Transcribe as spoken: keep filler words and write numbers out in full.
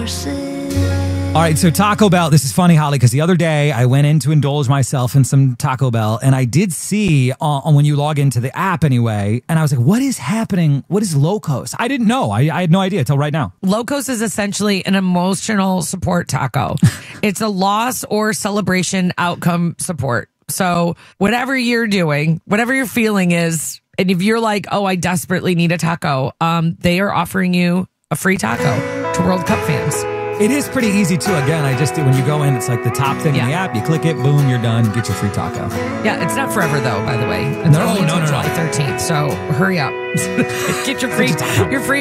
All right, so Taco Bell, this is funny, Holly, because the other day I went in to indulge myself in some Taco Bell, and I did see on, on when you log into the app anyway, and I was like, what is happening? What is Locos? I didn't know. I, I had no idea until right now. Locos is essentially an emotional support taco. It's a loss or celebration outcome support. So whatever you're doing, whatever your feeling is, and if you're like, oh, I desperately need a taco, um, they are offering you a free taco to World Cup fans. It is pretty easy, too. Again, I just did, when you go in, it's like the top thing Yeah. in the app. You click it, boom, you're done. Get your free taco. Yeah, it's not forever, though, by the way. It's No, only no, until no, no. July thirteenth, so hurry up. Get your free, your free